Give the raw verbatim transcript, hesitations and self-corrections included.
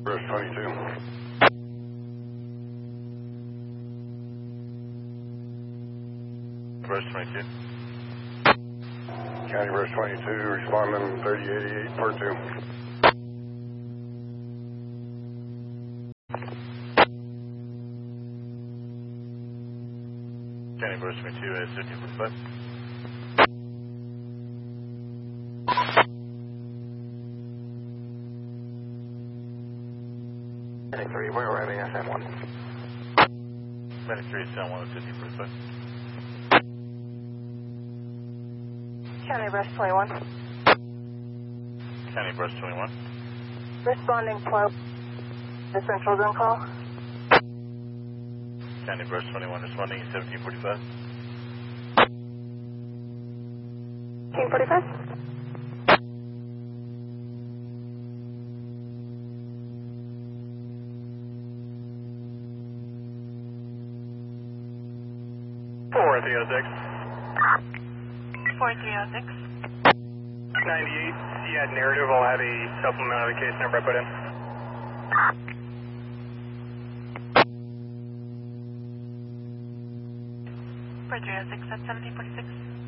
Brush twenty-two. Brush twenty-two. County Brush twenty-two, responding thirty eighty-eight, part two. County Brush twenty-two at fifteen forty-five. Medic three, we're arriving at S M one. Medic three at San Juan at fifteen forty-five. County Brush twenty-one. County Brush twenty-one. Responding twelve. The central zone call. County Brush twenty-one responding at seventeen forty-five. seventeen forty-five. four three oh six. four three oh six. ninety-eight, he had narrative. I'll have a supplement of the case number I put in. four three oh six at seventeen forty-six.